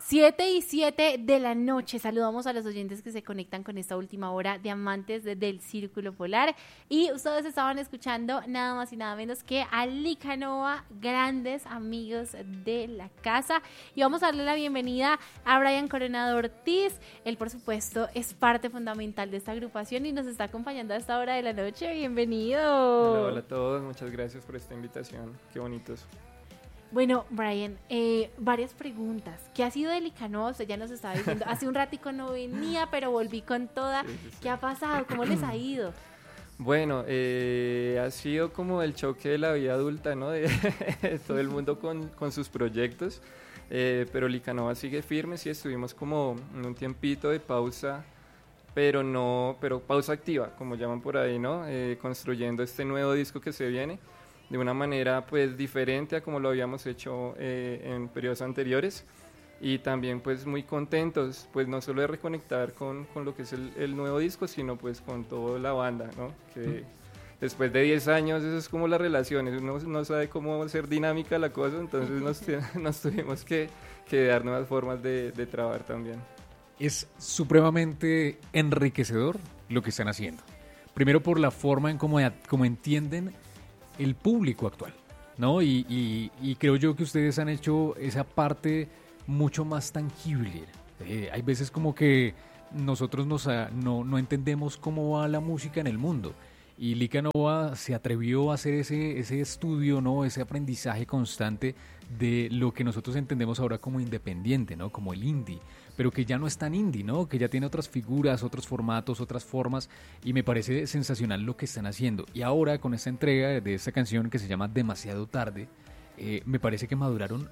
7:07 de la noche. Saludamos a los oyentes que se conectan con esta última hora de Amantes del Círculo Polar. Y ustedes estaban escuchando nada más y nada menos que a Lica Nova, grandes amigos de la casa. Y vamos a darle la bienvenida a Brian Coronado Ortiz. Él, por supuesto, es parte fundamental de esta agrupación y nos está acompañando a esta hora de la noche. Bienvenido. Hola, hola a todos. Muchas gracias por esta invitación. Qué bonitos. Bueno, Brian, varias preguntas. ¿Qué ha sido de Lica Nova? Usted ya nos estaba diciendo, hace un ratico no venía, pero volví con toda. Sí. ¿Qué ha pasado? ¿Cómo les ha ido? Bueno, ha sido como el choque de la vida adulta, ¿no? De todo el mundo con sus proyectos, pero Lica Nova sigue firme. Sí, estuvimos como en un tiempito de pausa, pero pausa activa, como llaman por ahí, ¿no? Construyendo este nuevo disco que se viene de una manera pues diferente a como lo habíamos hecho en periodos anteriores, y también pues muy contentos, pues no solo de reconectar con lo que es el nuevo disco, sino pues con toda la banda, ¿no? Que después de 10 años eso es como las relaciones, uno no sabe cómo ser dinámica la cosa, entonces nos tuvimos que dar nuevas formas de trabajar también. Es supremamente enriquecedor lo que están haciendo, primero por la forma en cómo entienden el público actual, ¿no? Y creo yo que ustedes han hecho esa parte mucho más tangible. Hay veces como que nosotros no entendemos cómo va la música en el mundo, y Lica Nova se atrevió a hacer ese estudio, ¿no? Ese aprendizaje constante de lo que nosotros entendemos ahora como independiente, ¿no? Como el indie, pero que ya no es tan indie, ¿no? Que ya tiene otras figuras, otros formatos, otras formas, y me parece sensacional lo que están haciendo. Y ahora con esta entrega de esta canción que se llama Demasiado Tarde, me parece que maduraron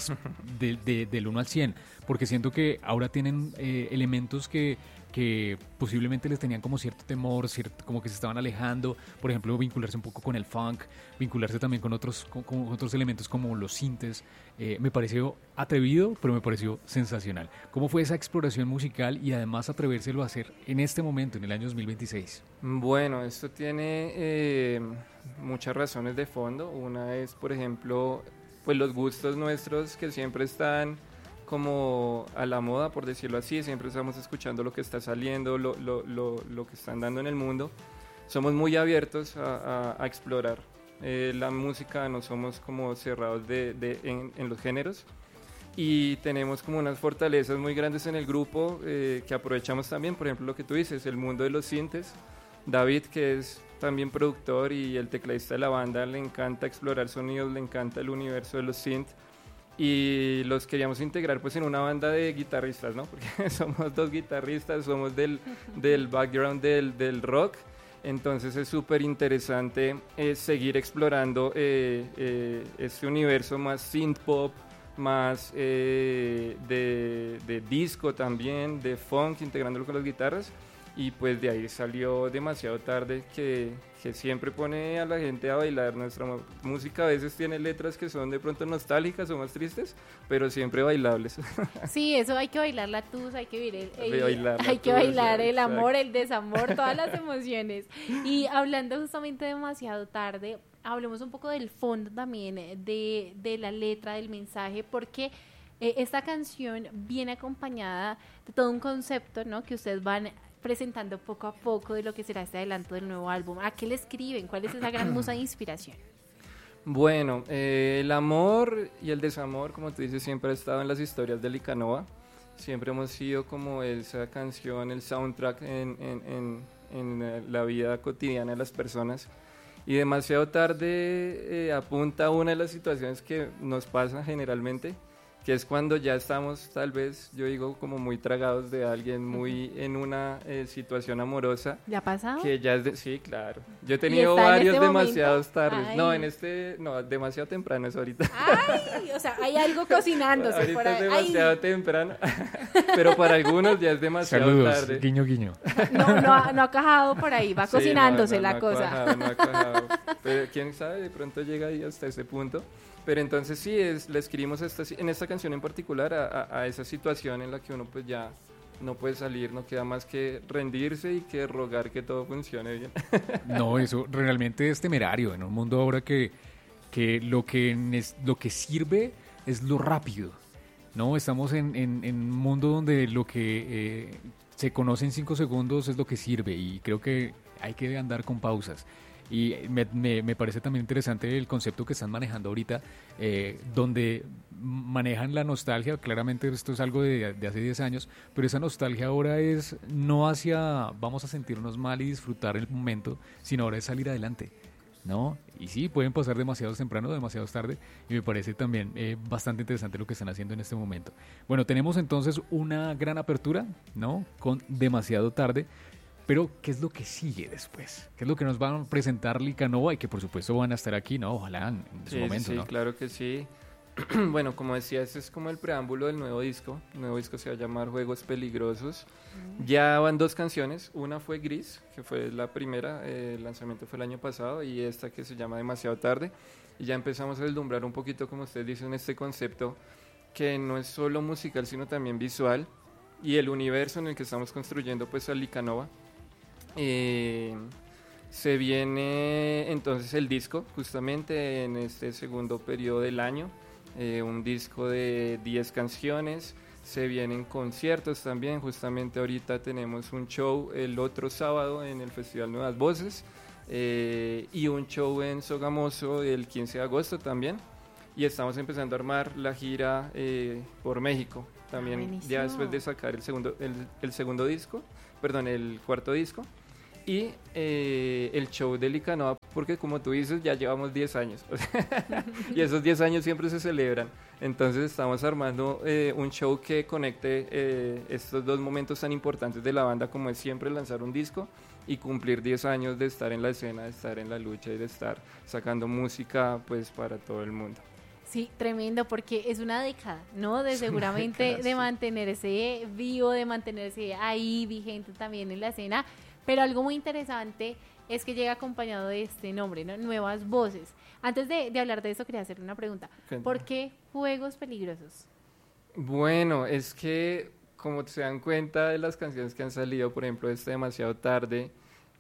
del 1 al 100, porque siento que ahora tienen elementos que posiblemente les tenían como cierto temor, como que se estaban alejando, por ejemplo, vincularse un poco con el funk, vincularse también con otros elementos como los sintes. Me pareció atrevido, pero me pareció sensacional. ¿Cómo fue esa exploración musical y además atrevérselo a hacer en este momento, en el año 2026? Bueno, esto tiene muchas razones de fondo. Una es, por ejemplo, pues los gustos nuestros que siempre están como a la moda, por decirlo así, siempre estamos escuchando lo que está saliendo, lo que están dando en el mundo. Somos muy abiertos a explorar la música, no somos como cerrados en los géneros, y tenemos como unas fortalezas muy grandes en el grupo que aprovechamos también, por ejemplo, lo que tú dices, el mundo de los sintes. David, que es también productor y el tecladista de la banda, le encanta explorar sonidos, le encanta el universo de los synth, y los queríamos integrar pues en una banda de guitarristas, ¿no? Porque somos dos guitarristas, somos del background del rock, entonces es súper interesante seguir explorando este universo más synth pop, más de disco también, de funk, integrándolo con las guitarras. Y pues de ahí salió Demasiado Tarde, que siempre pone a la gente a bailar. Nuestra música a veces tiene letras que son de pronto nostálgicas o más tristes, pero siempre bailables. Sí, eso hay que bailar la tusa, hay que bailar el amor, el desamor, todas las emociones. Y hablando justamente de Demasiado Tarde, hablemos un poco del fondo también, de la letra, del mensaje, porque esta canción viene acompañada de todo un concepto, ¿no? Que ustedes van presentando poco a poco de lo que será este adelanto del nuevo álbum. ¿A qué le escriben? ¿Cuál es esa gran musa de inspiración? Bueno, el amor y el desamor, como tú dices, siempre ha estado en las historias de Lica Nova. Siempre hemos sido como esa canción, el soundtrack en la vida cotidiana de las personas. Y Demasiado Tarde apunta a una de las situaciones que nos pasa generalmente, que es cuando ya estamos, tal vez, yo digo, como muy tragados de alguien, muy en una situación amorosa. ¿Ya ha pasado? Que ya es sí, claro. Yo he tenido varios demasiados tardes. Ay. No, demasiado temprano es ahorita. Ay, o sea, hay algo cocinándose ahorita por ahí. Es demasiado temprano, pero para algunos ya es demasiado Saludos, tarde. Guiño, guiño. No ha cajado por ahí, va cocinándose la cosa. No ha cuajado. Pero quién sabe, de pronto llega ahí hasta ese punto. Pero entonces sí, le escribimos en esta canción en particular a esa situación en la que uno pues ya no puede salir, no queda más que rendirse y que rogar que todo funcione bien. No, eso realmente es temerario en un mundo ahora que lo que sirve es lo rápido, ¿no? Estamos en un mundo donde lo que se conoce en 5 segundos es lo que sirve y creo que hay que andar con pausas. Y me parece también interesante el concepto que están manejando ahorita, donde manejan la nostalgia. Claramente esto es algo de hace 10 años, pero esa nostalgia ahora es no hacia vamos a sentirnos mal y disfrutar el momento, sino ahora es salir adelante, ¿no? Y sí, pueden pasar demasiado temprano, demasiado tarde, y me parece también bastante interesante lo que están haciendo en este momento. Bueno, tenemos entonces una gran apertura, ¿no? Con demasiado tarde. Pero, ¿qué es lo que sigue después? ¿Qué es lo que nos van a presentar Licanova y que por supuesto van a estar aquí, ¿no? Ojalá en su momento, sí, ¿no? Claro que sí. Bueno, como decía, este es como el preámbulo del nuevo disco. El nuevo disco se va a llamar Juegos Peligrosos. Ya van 2 canciones. Una fue Gris, que fue la primera. El lanzamiento fue el año pasado. Y esta que se llama Demasiado Tarde. Y ya empezamos a deslumbrar un poquito, como ustedes dicen, este concepto que no es solo musical, sino también visual. Y el universo en el que estamos construyendo, pues, a Licanova. Se viene entonces el disco justamente en este segundo periodo del año, un disco de 10 canciones. Se vienen conciertos también, justamente ahorita tenemos un show el otro sábado en el Festival Nuevas Voces, y un show en Sogamoso el 15 de agosto también, y estamos empezando a armar la gira por México también, ya después de sacar el segundo disco, perdón, el cuarto disco. Y el show de Licanova, porque como tú dices, ya llevamos 10 años. Y esos 10 años siempre se celebran. Entonces estamos armando un show que conecte estos 2 momentos tan importantes de la banda, como es siempre lanzar un disco y cumplir 10 años de estar en la escena, de estar en la lucha y de estar sacando música pues para todo el mundo. Sí, tremendo, porque es una década, ¿no? De seguramente de mantenerse vivo, de mantenerse ahí vigente también en la escena. Pero algo muy interesante es que llega acompañado de este nombre, ¿no? Nuevas Voces. Antes de hablar de eso, quería hacerle una pregunta. ¿Por qué Juegos Peligrosos? Bueno, es que como se dan cuenta de las canciones que han salido, por ejemplo, Demasiado Tarde,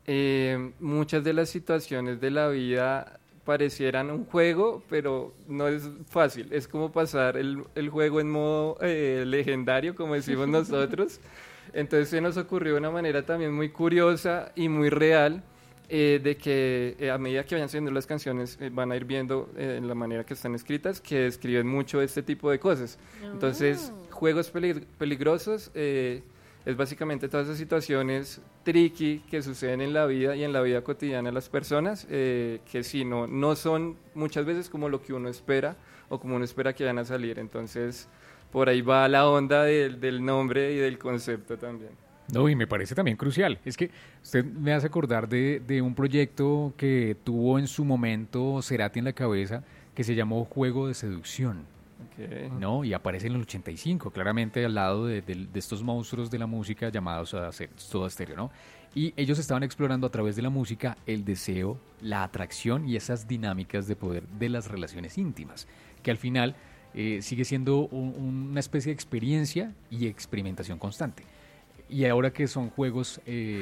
muchas de las situaciones de la vida parecieran un juego, pero no es fácil. Es como pasar el juego en modo legendario, como decimos nosotros. Entonces se nos ocurrió de una manera también muy curiosa y muy real, de que a medida que vayan saliendo las canciones van a ir viendo en la manera que están escritas que describen mucho este tipo de cosas. Entonces, Juegos Peligrosos es básicamente todas esas situaciones tricky que suceden en la vida y en la vida cotidiana de las personas, que sí, no son muchas veces como lo que uno espera o como uno espera que vayan a salir. Entonces, por ahí va la onda del nombre y del concepto también. No, y me parece también crucial. Es que usted me hace acordar de un proyecto que tuvo en su momento Cerati en la cabeza, que se llamó Juego de Seducción. Okay. ¿No? Y aparece en el 85, claramente al lado de estos monstruos de la música llamados Soda Stereo, ¿no? Y ellos estaban explorando a través de la música el deseo, la atracción y esas dinámicas de poder de las relaciones íntimas, que al final sigue siendo una especie de experiencia y experimentación constante. Y ahora que son juegos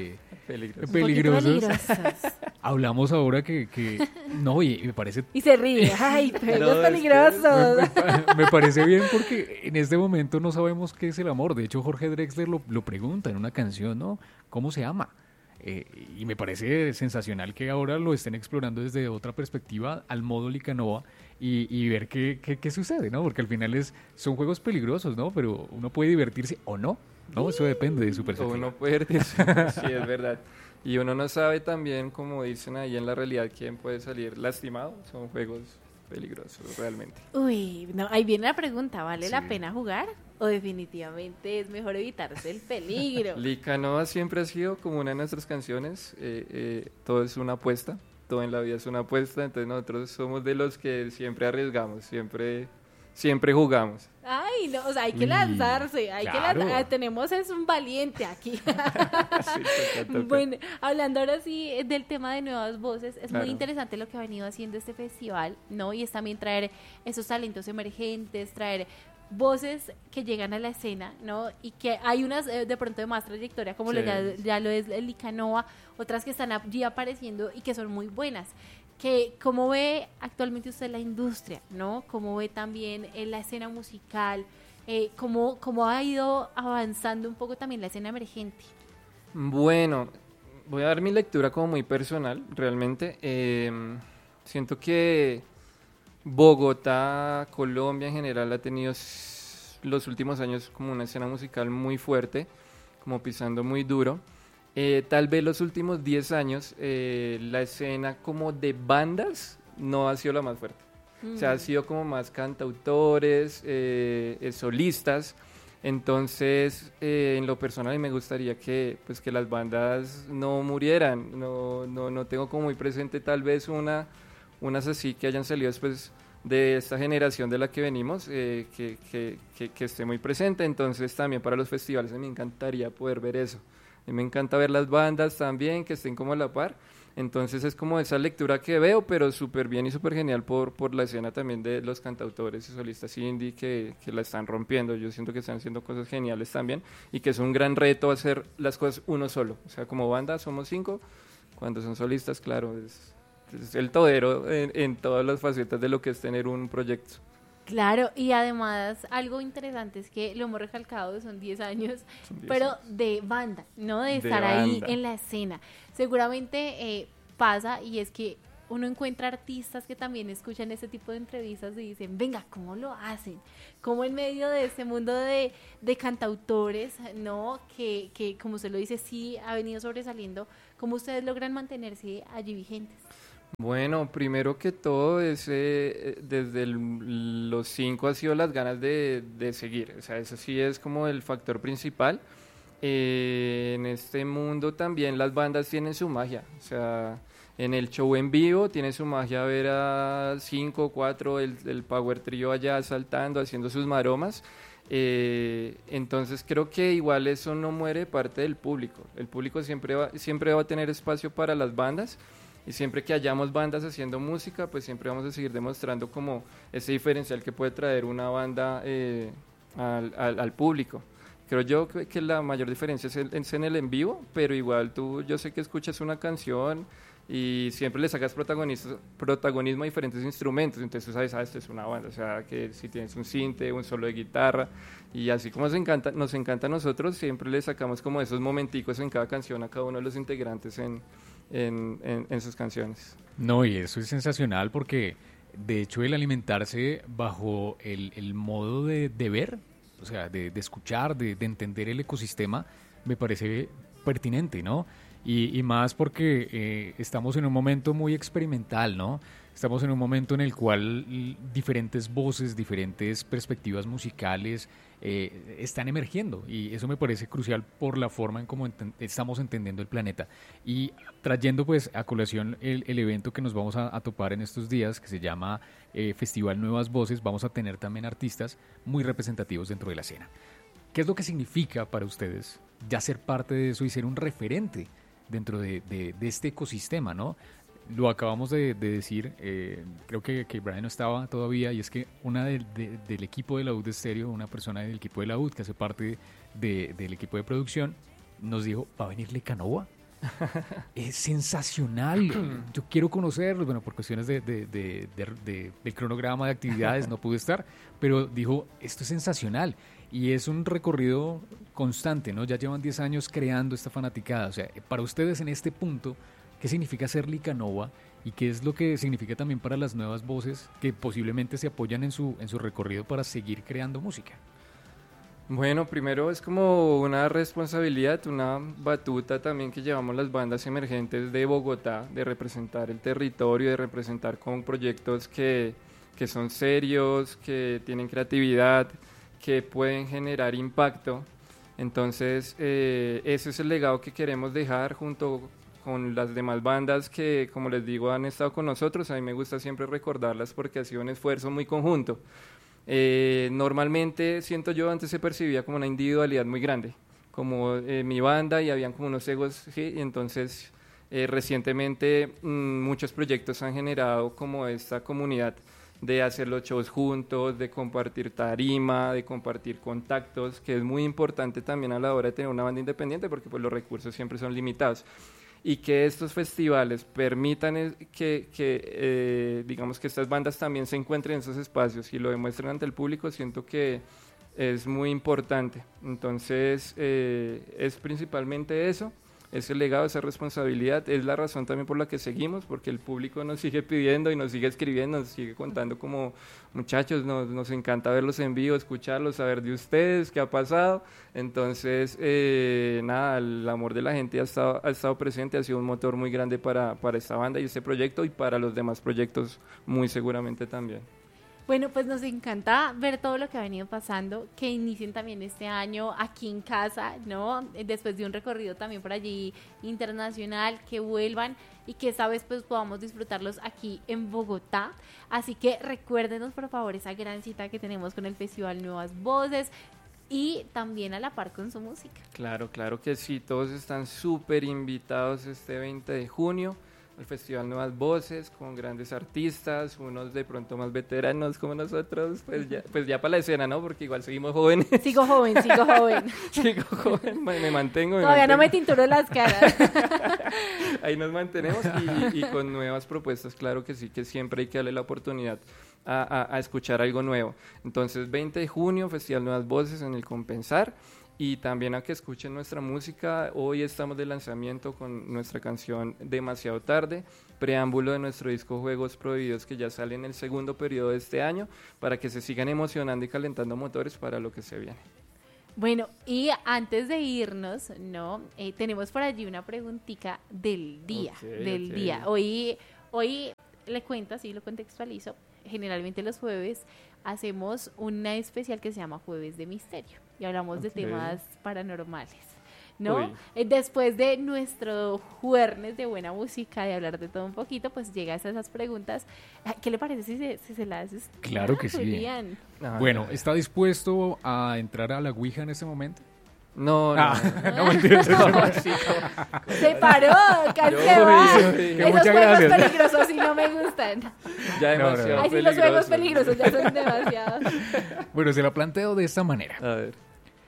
peligrosos, hablamos ahora que no, y me parece... Y se ríe, ¡ay, juegos peligrosos! Me parece bien porque en este momento no sabemos qué es el amor. De hecho, Jorge Drexler lo pregunta en una canción, ¿no? ¿Cómo se ama? Y me parece sensacional que ahora lo estén explorando desde otra perspectiva, al modo Licanova, y ver qué sucede, ¿no? Porque al final son juegos peligrosos, ¿no? Pero uno puede divertirse o no, ¿no? Eso depende de su perspectiva. Uno puede divertirse, sí, es verdad. Y uno no sabe también, como dicen ahí en la realidad, quién puede salir lastimado. Son juegos peligrosos, realmente. Uy, no, ahí viene la pregunta, ¿vale la pena jugar? ¿O definitivamente es mejor evitarse el peligro? Licanova siempre ha sido como una de nuestras canciones, todo es una apuesta, todo en la vida es una apuesta, entonces nosotros somos de los que siempre arriesgamos, siempre jugamos. Ay, no, o sea, hay que lanzarse, tenemos es un valiente aquí. Sí, toca. Bueno, hablando ahora sí del tema de Nuevas Voces, es muy interesante lo que ha venido haciendo este festival, ¿no? Y es también traer esos talentos emergentes, traer voces que llegan a la escena, ¿no? Y que hay unas de pronto de más trayectoria, como ya lo es Licanova, otras que están allí apareciendo y que son muy buenas. ¿Cómo ve actualmente usted la industria, ¿no? ¿Cómo ve también la escena musical? ¿Cómo ha ido avanzando un poco también la escena emergente? Bueno, voy a dar mi lectura como muy personal, realmente. Siento que Bogotá, Colombia en general, ha tenido los últimos años como una escena musical muy fuerte, como pisando muy duro. Tal vez los últimos 10 años la escena como de bandas no ha sido la más fuerte. O sea, ha sido como más cantautores, solistas. Entonces, en lo personal me gustaría que, pues, que las bandas no murieran. No tengo como muy presente tal vez unas así que hayan salido después de esta generación de la que venimos, que esté muy presente. Entonces también para los festivales me encantaría poder ver eso. Me encanta ver las bandas también que estén como a la par. Entonces es como esa lectura que veo, pero súper bien y súper genial por la escena también de los cantautores y solistas indie que la están rompiendo. Yo siento que están haciendo cosas geniales también y que es un gran reto hacer las cosas uno solo. O sea, como banda somos 5, cuando son solistas, claro, es el todero en todas las facetas de lo que es tener un proyecto. Claro, y además algo interesante es que lo hemos recalcado, son 10 años, pero de banda, ¿no? De estar ahí en la escena. Seguramente pasa y es que uno encuentra artistas que también escuchan ese tipo de entrevistas y dicen, venga, ¿cómo lo hacen? ¿Cómo en medio de este mundo de cantautores, ¿no? Que como usted lo dice, sí ha venido sobresaliendo, ¿cómo ustedes logran mantenerse allí vigentes? Bueno, primero que todo, desde los 5 ha sido las ganas de seguir, o sea, eso sí es como el factor principal. En este mundo también las bandas tienen su magia, o sea, en el show en vivo tiene su magia ver a 5, 4, el Power Trio allá saltando, haciendo sus maromas. Entonces creo que igual eso no muere de parte del público. El público siempre va a tener espacio para las bandas. Y siempre que hayamos bandas haciendo música, pues siempre vamos a seguir demostrando como ese diferencial que puede traer una banda al público. Creo yo que la mayor diferencia es en el en vivo, pero igual yo sé que escuchas una canción y siempre le sacas protagonismo a diferentes instrumentos, entonces tú sabes, esto es una banda, o sea, que si tienes un sinte, un solo de guitarra, y así como nos encanta a nosotros, siempre le sacamos como esos momenticos en cada canción a cada uno de los integrantes en sus canciones. No, y eso es sensacional porque de hecho el alimentarse bajo el modo de ver, o sea, de escuchar, de entender el ecosistema, me parece pertinente, ¿no? Y más porque estamos en un momento muy experimental, ¿no? Estamos en un momento en el cual diferentes voces, diferentes perspectivas musicales están emergiendo y eso me parece crucial por la forma en cómo estamos entendiendo el planeta. Y trayendo pues a colación el evento que nos vamos a topar en estos días, que se llama Festival Nuevas Voces, vamos a tener también artistas muy representativos dentro de la escena. ¿Qué es lo que significa para ustedes ya ser parte de eso y ser un referente dentro de este ecosistema, ¿no? Lo acabamos de decir, creo que Brian no estaba todavía, y es que una del equipo de la UD Estéreo, una persona del equipo de la UD que hace parte del equipo de producción, nos dijo, ¿va a venir Lecanova? Es sensacional, yo quiero conocerlo, bueno, por cuestiones del cronograma de actividades no pude estar, pero dijo, esto es sensacional, y es un recorrido constante, ¿no? Ya llevan 10 años creando esta fanaticada, o sea, para ustedes en este punto, ¿qué significa ser Licanova y qué es lo que significa también para las nuevas voces que posiblemente se apoyan en su recorrido para seguir creando música? Bueno, primero es como una responsabilidad, una batuta también que llevamos las bandas emergentes de Bogotá, de representar el territorio, de representar con proyectos que son serios, que tienen creatividad, que pueden generar impacto. Entonces, ese es el legado que queremos dejar junto con las demás bandas que, como les digo, han estado con nosotros. A mí me gusta siempre recordarlas porque ha sido un esfuerzo muy conjunto. Normalmente, siento yo, antes se percibía como una individualidad muy grande, como mi banda, y habían como unos egos, ¿sí? Y entonces, recientemente, muchos proyectos han generado como esta comunidad de hacer los shows juntos, de compartir tarima, de compartir contactos, que es muy importante también a la hora de tener una banda independiente porque pues los recursos siempre son limitados. Y que estos festivales permitan digamos que estas bandas también se encuentren en esos espacios y lo demuestren ante el público, siento que es muy importante. Entonces, es principalmente eso, ese legado, esa responsabilidad, es la razón también por la que seguimos, porque el público nos sigue pidiendo y nos sigue escribiendo, nos sigue contando como muchachos, nos encanta verlos en vivo, escucharlos, saber de ustedes, qué ha pasado. Entonces, nada, el amor de la gente ha estado presente, ha sido un motor muy grande para esta banda y este proyecto, y para los demás proyectos muy seguramente también. Bueno, pues nos encanta ver todo lo que ha venido pasando, que inicien también este año aquí en casa, ¿no? Después de un recorrido también por allí internacional, que vuelvan y que esta vez pues podamos disfrutarlos aquí en Bogotá. Así que recuérdenos por favor esa gran cita que tenemos con el Festival Nuevas Voces y también a la par con su música. Claro que sí, todos están súper invitados este 20 de junio. El Festival Nuevas Voces, con grandes artistas, unos de pronto más veteranos como nosotros, pues ya para la escena, ¿no? Porque igual seguimos jóvenes. Sigo joven. Sigo joven, me mantengo. Todavía no me tinturo las caras. Ahí nos mantenemos y con nuevas propuestas, claro que sí, que siempre hay que darle la oportunidad a escuchar algo nuevo. Entonces, 20 de junio, Festival Nuevas Voces en el Compensar. Y también a que escuchen nuestra música. Hoy estamos de lanzamiento con nuestra canción Demasiado Tarde, preámbulo de nuestro disco Juegos Prohibidos, que ya sale en el segundo periodo de este año, para que se sigan emocionando y calentando motores para lo que se viene. Bueno, y antes de irnos, ¿no? Tenemos por allí una preguntita del día. Día. Hoy le cuento, así lo contextualizo. Generalmente los jueves hacemos una especial que se llama Jueves de Misterio y hablamos de temas paranormales, ¿no? Después de nuestro jueves de buena música, de hablar de todo un poquito, pues llegas a esas preguntas. ¿Qué le parece si se las haces? Claro que sí. Julián. Bueno, ¿está dispuesto a entrar a la Ouija en este momento? No, mentiras. Se paró, casi se va. Esos juegos peligrosos sí no me gustan. Ya demasiado. Ay, sí, los juegos peligrosos ya son demasiado. Bueno, se la planteo de esta manera. A ver.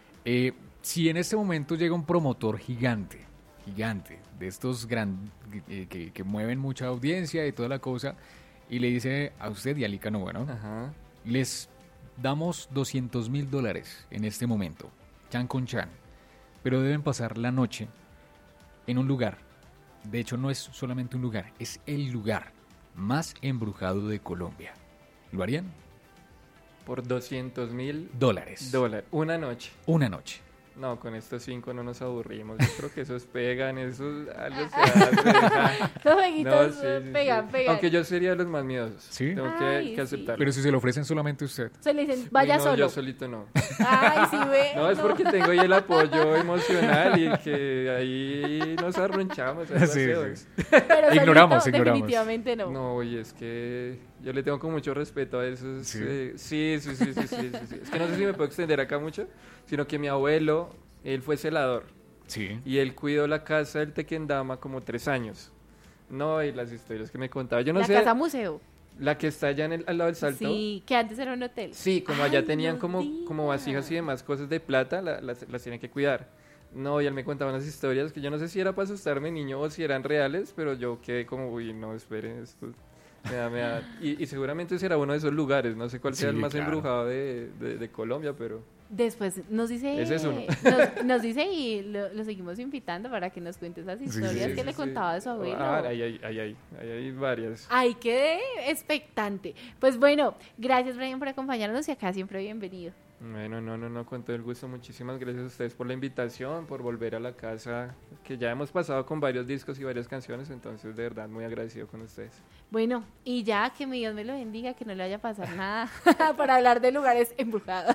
Si en este momento llega un promotor gigante, de estos que mueven mucha audiencia y toda la cosa, y le dice a usted y a Lícano, bueno, Ajá. les damos $200,000 en este momento, chan con chan, pero deben pasar la noche en un lugar. De hecho, no es solamente un lugar, es el lugar más embrujado de Colombia. ¿Lo harían? Por $200,000. Una noche. Una noche. No, con estos 5 no nos aburrimos. Yo creo que esos pegan, esos algo se hace. Los jueguitos Sí. pegan. Aunque yo sería de los más miedosos. ¿Sí? Tengo que aceptarlo. Pero si se lo ofrecen solamente usted. Se le dicen, vaya no, solo. Yo solito no. Ay, sí ve. No, es porque tengo ahí el apoyo emocional y que ahí nos arrunchamos. Sí. Pero Ignoramos. definitivamente no. No, y es que yo le tengo con mucho respeto a esos. Sí. Sí. Es que no sé si me puedo extender acá mucho, sino que mi abuelo, él fue celador. Sí. Y él cuidó la casa del Tequendama como 3 años. No, y las historias que me contaba. Yo no sé. La casa museo. La que está allá al lado del Salto. Sí, que antes era un hotel. Sí, como allá Ay, tenían no como digas. vasijas y demás cosas de plata, las tienen que cuidar. No, y él me contaba unas historias que yo no sé si era para asustarme niño o si eran reales, pero yo quedé como, uy, no, esperen, esto me da. Y seguramente será uno de esos lugares, no sé cuál sea el más embrujado de Colombia, pero... Después nos dice, Ese es uno. nos dice y lo seguimos invitando para que nos cuente esas historias que le contaba de su abuelo. Hay varias. Ay, quedé expectante. Pues bueno, gracias Brian por acompañarnos y acá siempre bienvenido. Bueno, no, con todo el gusto. Muchísimas gracias a ustedes por la invitación, por volver a la casa, que ya hemos pasado con varios discos y varias canciones, entonces de verdad muy agradecido con ustedes. Bueno, y ya que mi Dios me lo bendiga, que no le vaya a pasar nada para hablar de lugares embrujados.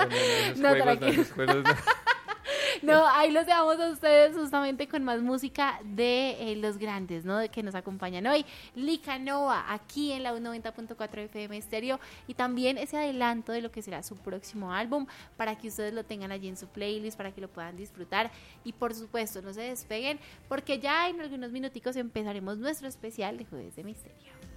Esos juegos no. No, ahí los dejamos a ustedes justamente con más música de los grandes, ¿no? Que nos acompañan hoy. Licanova, aquí en la 90.4 FM Estéreo, y también ese adelanto de lo que será su próximo álbum, para que ustedes lo tengan allí en su playlist, para que lo puedan disfrutar. Y por supuesto, no se despeguen, porque ya en algunos minuticos empezaremos nuestro especial de Jueves de Misterio.